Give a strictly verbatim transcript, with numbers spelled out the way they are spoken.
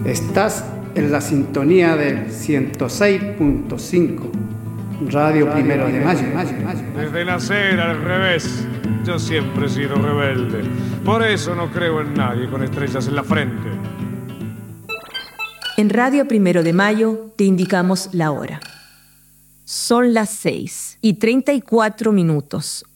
Estás en la sintonía del ciento seis punto cinco, Radio Primero de Mayo. Desde nacer al revés, yo siempre he sido rebelde. Por eso no creo en nadie con estrellas en la frente. En Radio Primero de Mayo te indicamos la hora. Son las seis y treinta y cuatro minutos,